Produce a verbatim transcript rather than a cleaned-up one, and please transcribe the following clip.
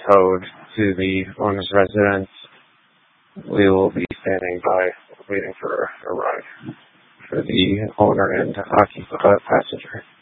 towed to the owner's residence. We will be standing by waiting for a ride for the owner and occupant passenger.